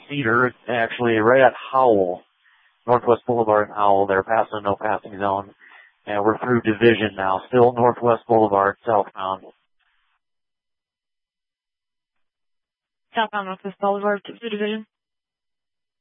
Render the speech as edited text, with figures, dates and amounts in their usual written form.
Cedar. It's actually right at Howell, Northwest Boulevard and Howell. They're past the no passing zone. And we're through Division now. Still Northwest Boulevard, southbound. Southbound Northwest Boulevard through Division.